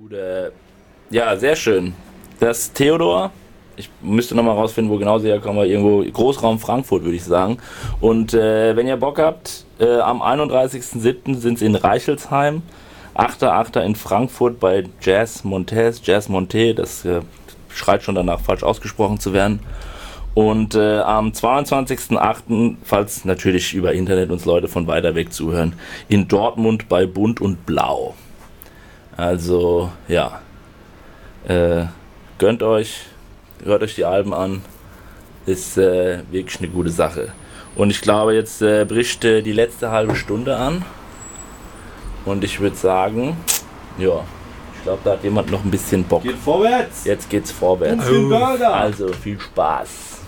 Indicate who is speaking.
Speaker 1: Ja, sehr schön. Das ist Theodor. Ich müsste nochmal rausfinden, wo genau sie herkommen, aber irgendwo Großraum Frankfurt, würde ich sagen. Und wenn ihr Bock habt, am 31.07. sind sie in Reichelsheim, 8.8. in Frankfurt bei Jazz Monté, das schreit schon danach, falsch ausgesprochen zu werden. Und am 22.08., falls natürlich über Internet uns Leute von weiter weg zuhören, in Dortmund bei Bunt und Blau. Also, ja, gönnt euch, hört euch die Alben an, ist wirklich eine gute Sache. Und ich glaube, jetzt bricht die letzte halbe Stunde an und ich würde sagen, ja, ich glaube, da hat jemand noch ein bisschen Bock.
Speaker 2: Geht vorwärts!
Speaker 1: Jetzt geht's vorwärts.
Speaker 2: Also viel
Speaker 1: viel Spaß.